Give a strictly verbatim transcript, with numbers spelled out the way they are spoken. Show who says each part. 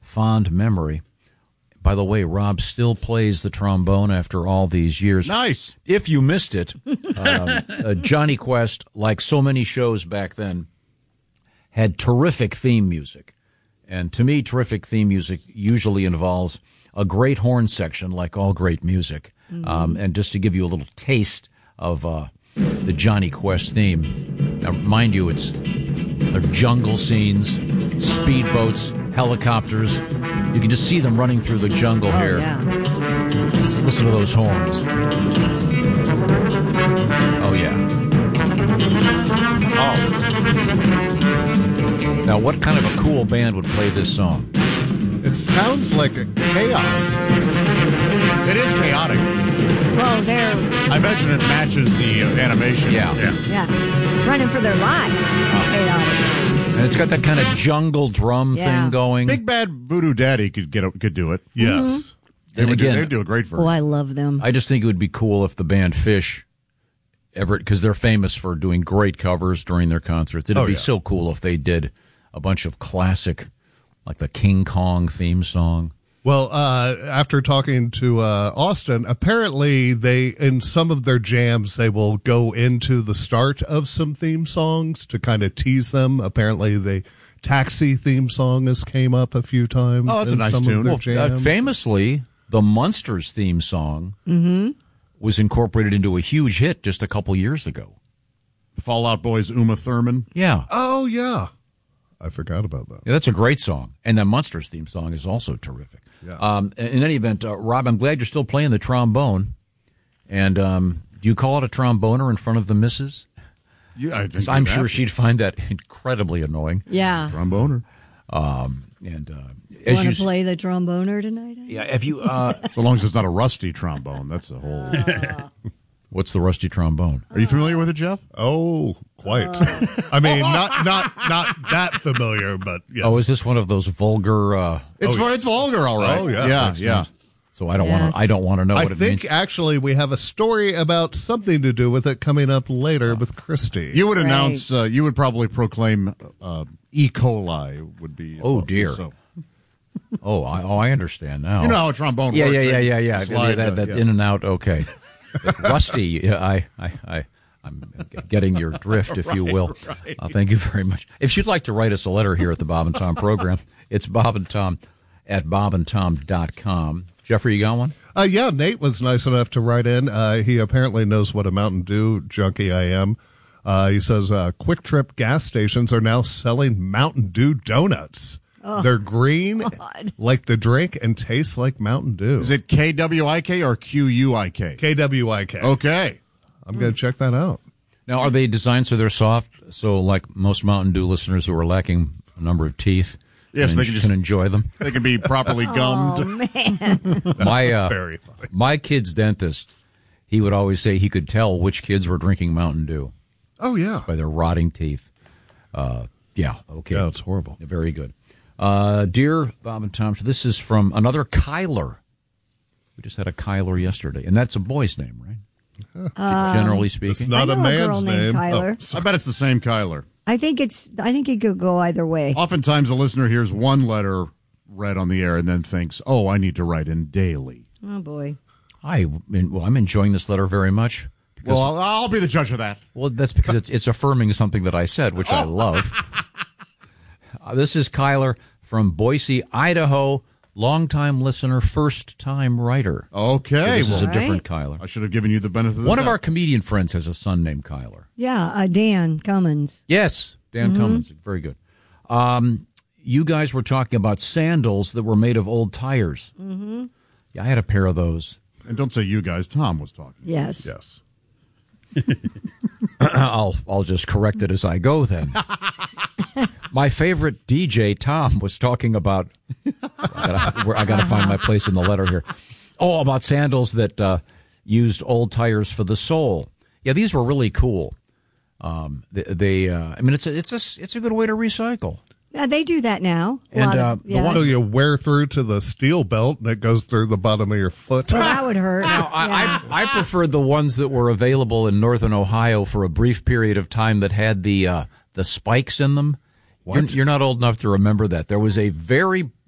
Speaker 1: fond memory. By the way, Rob still plays the trombone after all these years.
Speaker 2: Nice.
Speaker 1: If you missed it, um, uh, Johnny Quest, like so many shows back then, had terrific theme music. And to me, terrific theme music usually involves a great horn section, like all great music. Mm-hmm. Um, and just to give you a little taste of uh, the Johnny Quest theme. Now, mind you, it's they're jungle scenes, speedboats, helicopters. You can just see them running through the jungle
Speaker 3: oh,
Speaker 1: here.
Speaker 3: Yeah.
Speaker 1: Listen, listen to those horns. Oh, yeah. Oh. Now, what kind of a cool band would play this song?
Speaker 4: It sounds like a chaos.
Speaker 2: It is chaotic.
Speaker 3: Well, they're...
Speaker 2: I imagine it matches the uh, animation.
Speaker 1: Yeah.
Speaker 2: yeah.
Speaker 3: Yeah. Running for their lives. Chaotic.
Speaker 1: And it's got that kind of jungle drum
Speaker 3: Yeah.
Speaker 1: thing going.
Speaker 2: Big Bad Voodoo Daddy could get a, could do it.
Speaker 4: Yes.
Speaker 3: Mm-hmm.
Speaker 2: They
Speaker 1: And
Speaker 2: would
Speaker 1: again-
Speaker 2: do, they'd do a great version.
Speaker 3: Oh, I love them.
Speaker 1: I just think it would be cool if the band Fish ever, because they're famous for doing great covers during their concerts. It'd
Speaker 4: Oh,
Speaker 1: be
Speaker 4: yeah.
Speaker 1: so cool if they did a bunch of classic, like the King Kong theme song.
Speaker 4: Well, uh, after talking to uh, Austin, apparently they, in some of their jams, they will go into the start of some theme songs to kind of tease them. Apparently, the Taxi theme song has came up a few times.
Speaker 2: Oh, that's a
Speaker 4: in
Speaker 2: nice
Speaker 4: some
Speaker 2: tune.
Speaker 4: Of their
Speaker 1: Well, uh,
Speaker 4: jams.
Speaker 1: famously, the Munsters theme song was incorporated into a huge hit just a couple years ago.
Speaker 2: Fallout Boy's Uma Thurman.
Speaker 1: Yeah.
Speaker 4: Oh, yeah. I forgot about that.
Speaker 1: Yeah, that's a great song. And the Munsters theme song is also terrific.
Speaker 4: Yeah.
Speaker 1: Um, in any event, uh, Rob, I'm glad you're still playing the trombone. And um, do you call it a tromboner in front of the missus?
Speaker 2: Yeah, I think
Speaker 1: I'm
Speaker 2: you'd
Speaker 1: sure
Speaker 2: have to.
Speaker 1: she'd find that incredibly annoying.
Speaker 3: Yeah.
Speaker 2: Tromboner.
Speaker 1: Um, and uh, as
Speaker 3: Want
Speaker 1: you
Speaker 3: to play the tromboner tonight?
Speaker 1: yeah, have you? Uh,
Speaker 2: So long as it's not a rusty trombone. That's the whole.
Speaker 1: what's the rusty trombone?
Speaker 2: Are you familiar with it, Jeff?
Speaker 4: Oh, quite. I mean, not not not that familiar, but yes.
Speaker 1: Oh, is this one of those vulgar? Uh,
Speaker 2: It's
Speaker 4: Oh,
Speaker 2: for, it's vulgar, all right.
Speaker 4: Oh, yeah.
Speaker 2: yeah,
Speaker 4: Makes
Speaker 2: yeah.
Speaker 1: so I don't
Speaker 3: Yes.
Speaker 1: want to. I don't want to know
Speaker 4: I
Speaker 1: what it
Speaker 4: think
Speaker 1: means.
Speaker 4: actually we have a story about something to do with it coming up later with Christy.
Speaker 2: You would
Speaker 3: Right.
Speaker 2: announce. Uh, you would probably proclaim uh, E. coli would be.
Speaker 1: Oh, dear.
Speaker 2: So,
Speaker 1: Oh, I, oh, I understand now.
Speaker 2: you know how a trombone
Speaker 1: yeah,
Speaker 2: works.
Speaker 1: yeah, yeah,
Speaker 2: right?
Speaker 1: yeah, yeah.
Speaker 2: Slide,
Speaker 1: that
Speaker 2: uh,
Speaker 1: that
Speaker 2: yeah.
Speaker 1: in and out. Okay, rusty. Yeah, I, I, I, I'm getting your drift, if you will. Uh, thank you very much. If you'd like to write us a letter here at the Bob and Tom program, it's Bob and Tom at bob and tom dot com. Jeffrey, you got one?
Speaker 4: Uh, yeah, Nate was nice enough to write in. Uh, he apparently knows what a Mountain Dew junkie I am. Uh, he says uh, Quick Trip gas stations are now selling Mountain Dew donuts. They're green,
Speaker 3: God.
Speaker 4: like the drink, and taste like Mountain Dew.
Speaker 2: Is it K W I K or Q U I K?
Speaker 4: K W I K.
Speaker 2: Okay.
Speaker 4: I'm going to check that out.
Speaker 1: Now, are they designed so they're soft? So, like most Mountain Dew listeners who are lacking a number of teeth,
Speaker 2: Yes,
Speaker 1: can,
Speaker 2: they can just-
Speaker 1: can enjoy them.
Speaker 2: They can be properly gummed.
Speaker 3: Oh, man.
Speaker 1: my uh,
Speaker 4: Very funny.
Speaker 1: my kid's dentist, he would always say he could tell which kids were drinking Mountain Dew
Speaker 4: Oh, yeah.
Speaker 1: by their rotting teeth. Uh, yeah, okay.
Speaker 4: Yeah, it's horrible.
Speaker 1: Very good. Uh, dear Bob and Tom, so this is from another Kyler. We just had a Kyler yesterday, and that's a boy's name, right? Generally
Speaker 4: It's
Speaker 1: speaking.
Speaker 4: not
Speaker 3: I
Speaker 4: a
Speaker 3: know a
Speaker 4: man's
Speaker 3: girl named
Speaker 4: name.
Speaker 3: Kyler.
Speaker 4: Oh,
Speaker 2: I bet it's the same Kyler.
Speaker 3: I think it's. I think it could go either way.
Speaker 2: Oftentimes, a listener hears one letter read on the air and then thinks, "Oh, I need to write in daily."
Speaker 3: Oh boy.
Speaker 1: I, well, I'm enjoying this letter very much.
Speaker 2: Well, I'll, I'll be the judge of that.
Speaker 1: Well, that's because it's, it's affirming something that I said, which I love. Uh, this is Kyler from Boise, Idaho. Longtime listener, first-time writer.
Speaker 2: Okay.
Speaker 1: So this is
Speaker 2: well,
Speaker 1: a different Kyler.
Speaker 2: I should have given you the benefit of the
Speaker 1: One of
Speaker 2: doubt.
Speaker 1: our comedian friends has a son named Kyler.
Speaker 3: Yeah, uh, Dan Cummins.
Speaker 1: Yes, Dan Cummins. Very good. Um, you guys were talking about sandals that were made of old tires. Mm-hmm. Yeah, I had a pair of those.
Speaker 2: And don't say you guys. Tom was talking.
Speaker 3: Yes.
Speaker 4: yes.
Speaker 1: I'll I'll just correct it as I go then. My favorite D J, Tom, was talking about. I gotta, where- I gotta find my place in the letter here. Oh, about sandals that uh, used old tires for the sole. Yeah, these were really cool. Um, they, they uh, I mean, it's a it's a it's a good way to recycle.
Speaker 3: Yeah, they do that now. A
Speaker 1: And,
Speaker 3: lot
Speaker 1: uh,
Speaker 3: of,
Speaker 1: the
Speaker 3: yeah.
Speaker 1: one-
Speaker 4: So you wear through to the steel belt that goes through the bottom of your foot.
Speaker 3: Well, that would hurt.
Speaker 1: Now, I,
Speaker 3: Yeah.
Speaker 1: I, I preferred the ones that were available in northern Ohio for a brief period of time that had the uh, the spikes in them. You're, you're not old enough to remember that. There was a very